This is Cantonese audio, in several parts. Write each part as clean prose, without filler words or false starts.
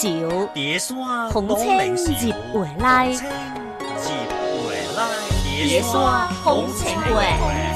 酒， 蝶山红青入回来， 蝶山红青会。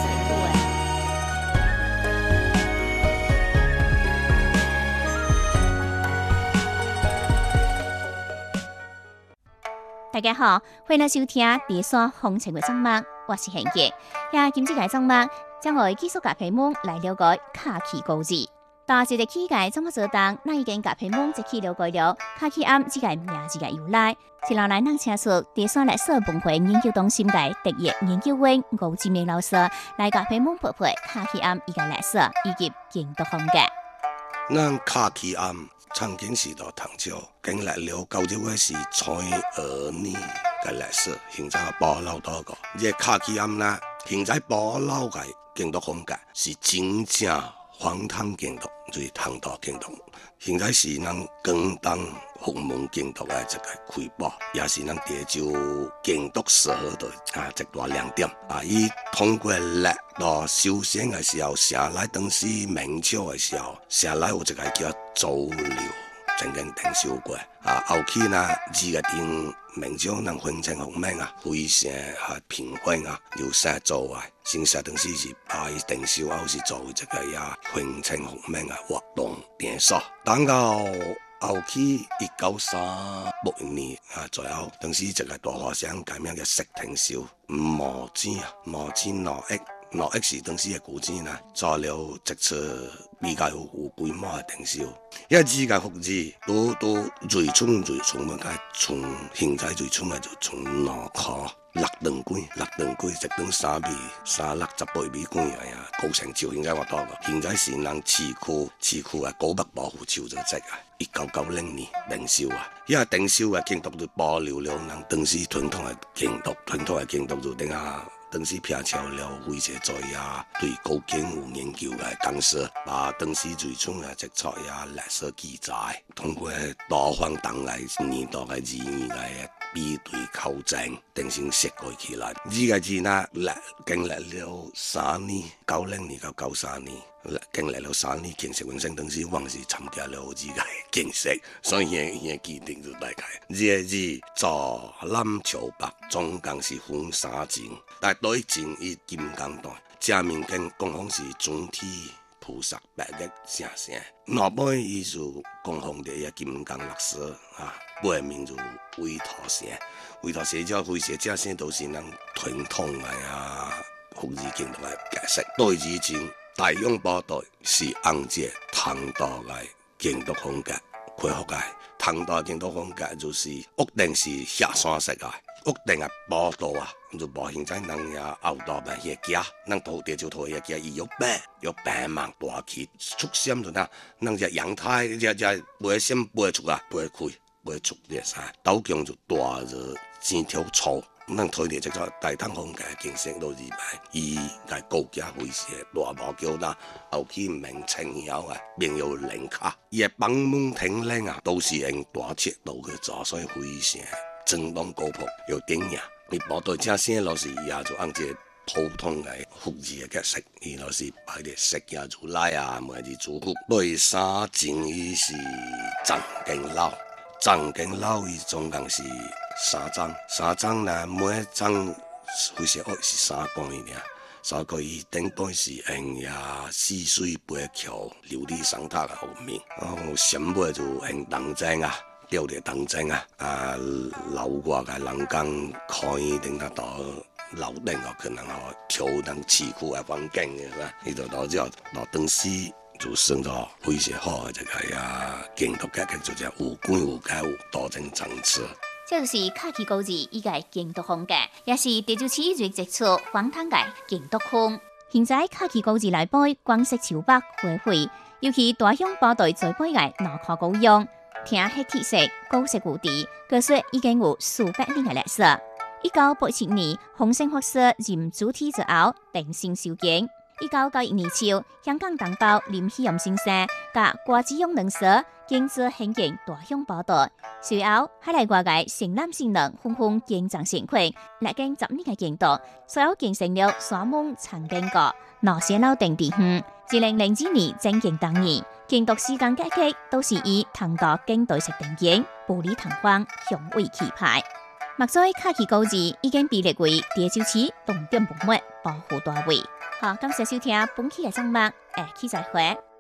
大家好，欢迎来收听《蝶山风情》嘅节目，我是贤杰。今次嘅节目将會繼續甲皮蒙來了解卡奇故事。大時嘅期間，怎麼做當？那已經甲皮蒙一起了解了卡奇暗這個名字嘅由來。接落來，咱請出蝶山歷史文化研究中心嘅特約研究員吳志明老師來甲皮蒙剖析卡奇暗伊個歷史以及建築風格。 咱卡奇暗曾經是到唐朝，經歷了90個是32年嘅歷史，現在保留多個。這卡奇暗呢，現在保留嘅建築風格是真正荒唐建築，就是唐代建築。現在是咱廣東學問建築嘅一個開播，也是咱地州建築史的一大亮點。伊通過歷到修仙嘅時候，城內當時明朝嘅時候，城內有一個叫周寮，曾經定修過。後期呢，這個定明朝咱分清復明非常平穩有寫做先寫當時是定修後是做這個分清復明活動電所。等到後期1936年左右，當時這個大和尚改名叫釋廷霄，毛尖6億是當時嘅古蹟呢，做了一次比較有規模嘅定修。因為這個福字都最初乜嘅，從現在最初嘅就從腦殼6等幾，一等3米360米幾高成照。現在我多個，現在是人市區高北保護潮就值1990年定修因為定修嘅建築就保留了人當時傳統嘅建築就定當時撇超了非常在對古建有研究嘅講師，把當時最初嘅積蓄歷史記載，通過多方當嘅年代嘅字義嘅比對考證，定性設計起來。呢個字呢，經歷了3年，90年到93年，經歷了3年建設完成，當時還是參加了呢個建設，所以現記定就大概。呢個字坐南朝北，總共是分3層。但對前以金剛段，正面跟供奉是總體菩薩白日聖聖，內背伊是供奉的金剛律師背面就韋陀社叫韋陀這些都是咱傳統的福字建築的解釋。對以前大勇寶台是按照唐代的建築風格恢復的，唐代建築風格就是屋頂是下山式的。屋頂寶道就無現在人後道嘅嘢家，人土地就土嘢家，伊有白芒大氣，出閃就人隻陽台隻背閃背出背開背出啲晒，斗強就大咗整條草，人土地就做大唐風格建設都200，伊係高價非常大寶橋啦，後期明清以後變有靈卡，伊嘅房門亭嶺都是用大鐵路去做，所以非常正當高鋪有典雅，你寶台這些老是也就按照普通嘅福字嘅色，伊老是擺啲色也出來每日主福。對3層伊是藏經樓伊總共是3層呢，每一層非常是3個3個伊頂端是用四水八橋琉璃雙塔嘅後面，然後上尾就用銅井吊啲銅井樓外嘅人工可以令得到樓頂可能調能市區嘅環境嘅，伊就到之後到當時就算咗非常好嘅這個建築嘅就叫有觀有解有多種層次。 這就是卡奇故事伊個建築風格，也是地州市最傑出荒唐嘅建築風。現在卡奇故事內背光色潮北回饋，尤其大雄寶台最背嘅腦殼高用。聽黑鐵色、高色古地，據說已經有數百年嘅歷史。1987年，洪聖博士任主題之後，定性修建。1991年秋，香港同胞林希陽先生甲郭子勇老師建設興建大雄寶台。隨後，海內外嘅城南性能紛紛建造成群，歷經10年嘅建築，所有建成了沙門長經閣、羅仙樓等地方。2002年正經當年， 建筑施工計劃都是以唐代近代式定型、玻璃彈簧雄偉氣派。目前卡奇高字已經被列為地州市重點文物保護單位。好，感謝收聽本期嘅節目，下期再會。